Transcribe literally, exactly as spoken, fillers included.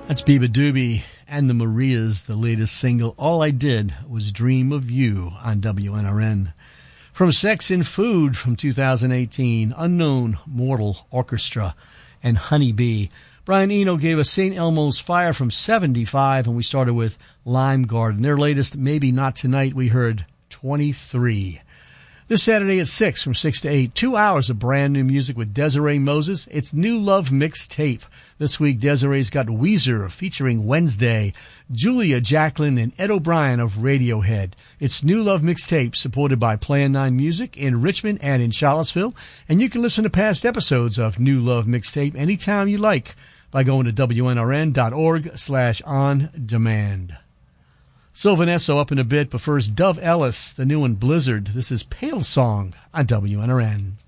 That's Biba Doobie and the Marias, the latest single, All I Did Was Dream of You on W N R N. From Sex and Food from two thousand eighteen, Unknown Mortal Orchestra and Honey Bee. Brian Eno gave us Saint Elmo's Fire from seventy-five, and we started with Lime Garden. Their latest, Maybe Not Tonight, we heard twenty-three. This Saturday at six, from six to eight, two hours of brand new music with Desiree Moses. It's New Love Mixtape. This week, Desiree's got Weezer featuring Wednesday, Julia Jacqueline, and Ed O'Brien of Radiohead. It's New Love Mixtape, supported by Plan nine Music in Richmond and in Charlottesville. And you can listen to past episodes of New Love Mixtape anytime you like by going to W N R N dot org slash on demand. Sylvan Esso up in a bit, but first, Dove Ellis, the new one, Blizzard. This is Pale Song on W N R N.